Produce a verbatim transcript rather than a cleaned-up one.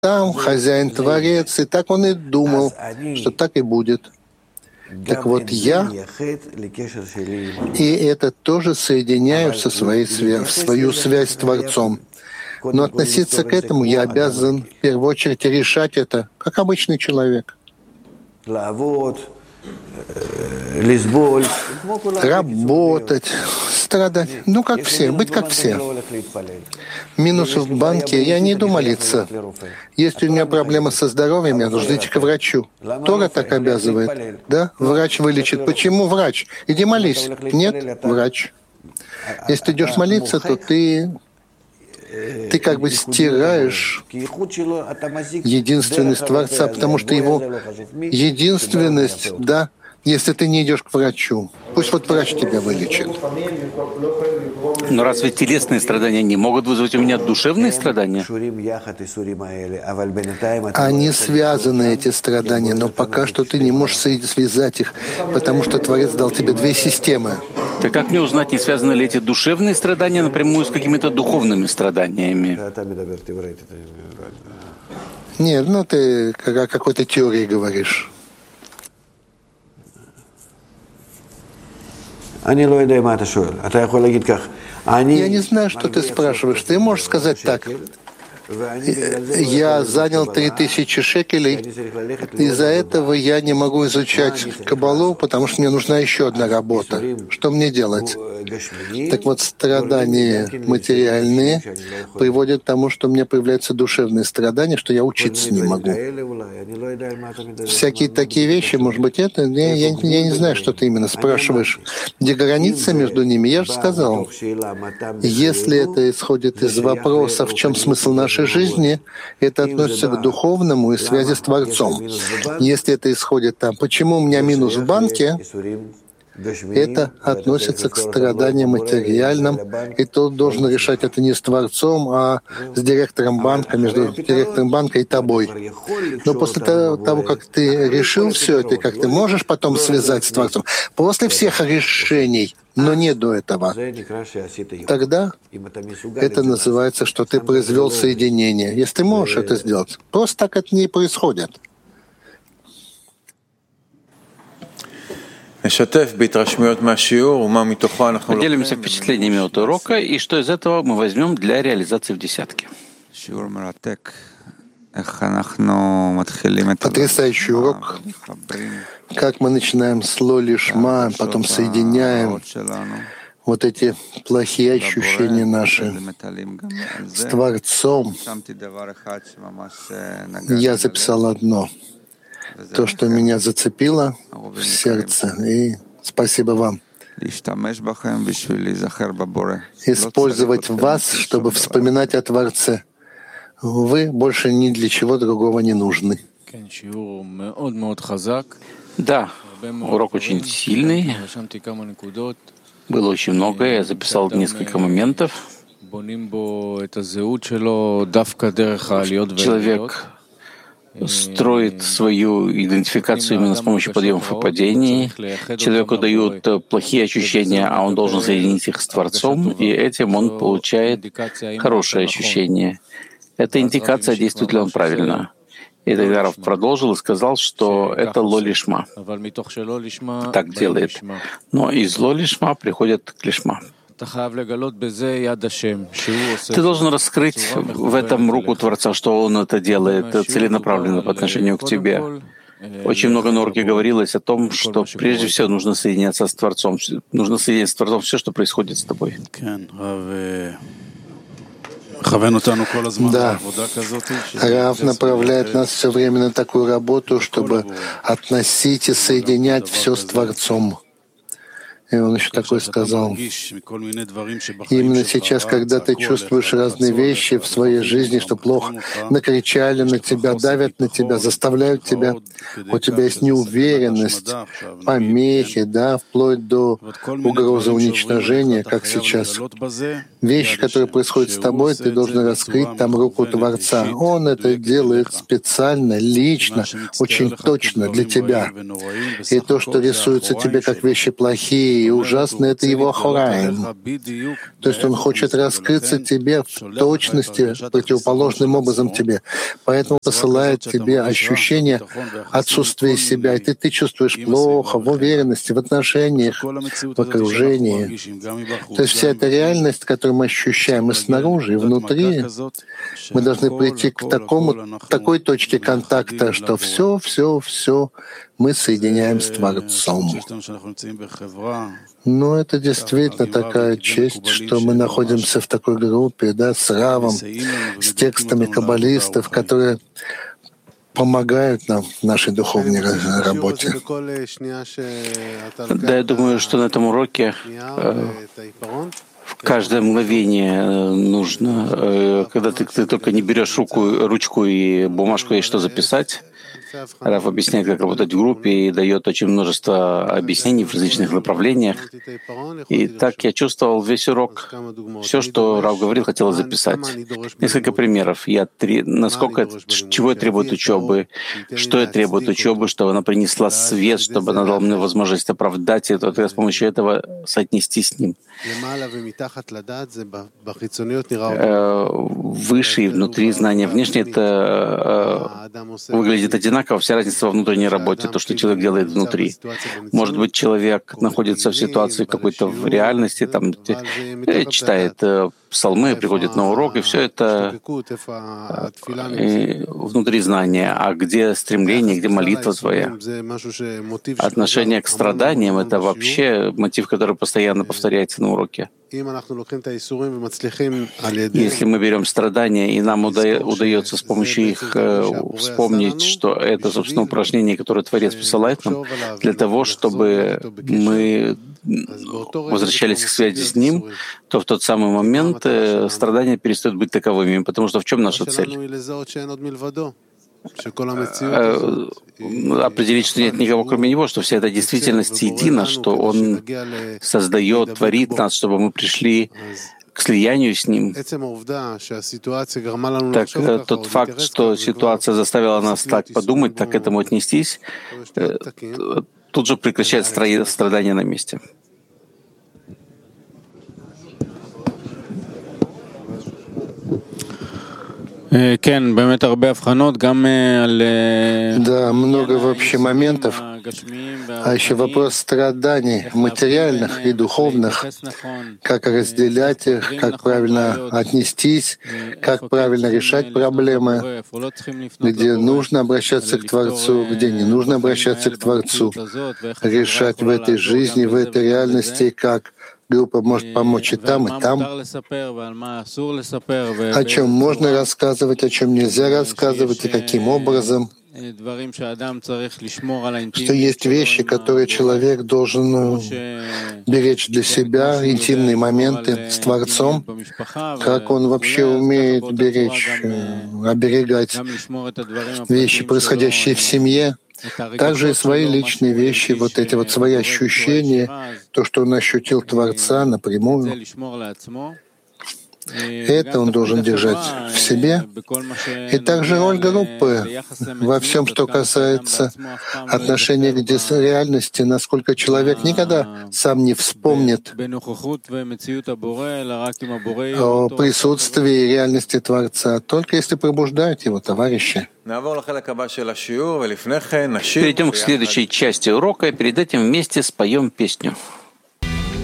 там хозяин-творец, и так он и думал, что так и будет. Так вот, я и это тоже соединяю со своей свя- в свою связь с Творцом. Но относиться к этому я обязан в первую очередь решать это, как обычный человек. Работать, страдать, ну как все, быть как все. Минус в банке, я не иду молиться. Если у меня проблемы со здоровьем, я нужно идти к врачу. Тора так обязывает, да? Врач вылечит. Почему врач? Иди молись. Нет, врач. Если ты идешь молиться, то ты ты как бы стираешь единственность Творца, потому что его единственность, да, если ты не идешь к врачу. Пусть вот врач тебя вылечит. Но разве телесные страдания не могут вызвать у меня душевные страдания? Они связаны, эти страдания, но пока что ты не можешь связать их, потому что Творец дал тебе две системы. Так как мне узнать, не связаны ли эти душевные страдания напрямую с какими-то духовными страданиями? Нет, ну ты о какой-то теории говоришь. Я не знаю, что ты спрашиваешь. Ты можешь сказать так. Я занял три тысячи шекелей, из-за этого я не могу изучать Каббалу, потому что мне нужна еще одна работа. Что мне делать? Так вот, страдания материальные приводят к тому, что у меня появляются душевные страдания, что я учиться не могу. Всякие такие вещи, может быть, это... Я, я, я не знаю, что ты именно спрашиваешь. Где граница между ними? Я же сказал. Если это исходит из вопроса, в чем смысл нашей жизни, это относится к духовному и связи с Творцом. Если это исходит там, почему у меня минус в банке, это относится к страданиям материальным, и тот должен решать это не с Творцом, а с директором банка, между директором банка и тобой. Но после того, как ты решил все это, как ты можешь потом связать с Творцом, после всех решений, но не до этого, тогда это называется, что ты произвел соединение. Если ты можешь это сделать, просто так это не происходит. Поделимся впечатлениями от урока, и что из этого мы возьмем для реализации в десятке. Потрясающий урок. Как мы начинаем с Лоли Шма, потом соединяем вот эти плохие ощущения наши с Творцом. Я записал одно. То, что меня зацепило в сердце. И спасибо вам. Использовать вас, чтобы вспоминать о Творце. Вы больше ни для чего другого не нужны. Да, урок очень сильный. Было очень много, я записал несколько моментов. Человек строит свою идентификацию именно с помощью подъемов и падений. Человеку дают плохие ощущения, а он должен соединить их с Творцом, и этим он получает хорошее ощущение. Эта индикация, действует ли он правильно. И тогда Рав продолжил и сказал, что это ло-лишма. Так делает. Но из ло-лишма приходит к лишма. Ты должен раскрыть в этом руку Творца, что Он это делает целенаправленно по отношению к тебе. Очень много на уроке говорилось о том, что прежде всего нужно соединяться с Творцом. Нужно соединять с Творцом все, что происходит с тобой. Да, Рав направляет нас все время на такую работу, чтобы относить и соединять все с Творцом. И он еще такое сказал. Именно сейчас, когда ты чувствуешь разные вещи в своей жизни, что плохо, накричали на тебя, давят на тебя, заставляют тебя, у тебя есть неуверенность, помехи, да, вплоть до угрозы уничтожения, как сейчас. Вещи, которые происходят с тобой, ты должен раскрыть там руку Творца. Он это делает специально, лично, очень точно для тебя. И то, что рисуется тебе как вещи плохие, и ужасно это его охураем. То есть он хочет раскрыться тебе в точности, противоположным образом тебе. Поэтому посылает тебе ощущение отсутствия себя. И ты, ты чувствуешь плохо в уверенности, в отношениях, в окружении. То есть вся эта реальность, которую мы ощущаем и снаружи, и внутри, мы должны прийти к такому, такой точке контакта, что все, все, все мы соединяем с Творцом. Но это действительно такая честь, что мы находимся в такой группе, да, с Равом, с текстами каббалистов, которые помогают нам в нашей духовной работе. Да, я думаю, что на этом уроке э, в каждое мгновение нужно, э, когда ты, ты только не берешь руку, ручку и бумажку, есть что записать. Раф объясняет, как работать в группе, и дает очень множество объяснений в различных направлениях. И так я чувствовал весь урок. Все, что Раф говорил, хотелось записать. Несколько примеров. Я три... Насколько, чего я требует учебы, что я требует учебы, чтобы она принесла свет, чтобы она дала мне возможность оправдать это, вот с помощью этого соотнести с ним. Выше и внутри знания. Внешне это выглядит одинаково, вся разница во внутренней работе, то, что человек делает внутри. Может быть, человек находится в ситуации какой-то в реальности, там, читает псалмы, приходит на урок, и все это и внутри знания. А где стремление, где молитва твоя? Отношение к страданиям — это вообще мотив, который постоянно повторяется на уроке. Если мы берем страдания, и нам уда- удается с помощью их э, вспомнить, что это, собственно, упражнение, которое Творец посылает нам, для того, чтобы мы возвращались к связи с Ним, то в тот самый момент э, страдания перестают быть таковыми. Потому что в чем наша цель? Определить, что нет никого кроме Него, что вся эта действительность едина, что Он создает, творит нас, чтобы мы пришли к слиянию с Ним. Так тот факт, что ситуация заставила нас так подумать, так к этому отнестись, тут же прекращает страдания на месте. Да, много вообще моментов. А еще вопрос страданий материальных и духовных, как разделять их, как правильно отнестись, как правильно решать проблемы, где нужно обращаться к Творцу, где не нужно обращаться к Творцу, решать в этой жизни, в этой реальности, как группа может помочь и там, и там. О чем можно рассказывать, о чем нельзя рассказывать и каким образом. Что есть вещи, которые человек должен беречь для себя, интимные моменты с Творцом, как он вообще умеет беречь, оберегать вещи, происходящие в семье, также и свои личные вещи, вот эти вот свои ощущения, то, что он ощутил Творца напрямую. Это он должен держать в себе. И также роль группы во всем, что касается отношения к реальности, насколько человек никогда сам не вспомнит о присутствии и реальности Творца, только если пробуждают его товарищи. Перейдем к следующей части урока, и перед этим вместе споем песню.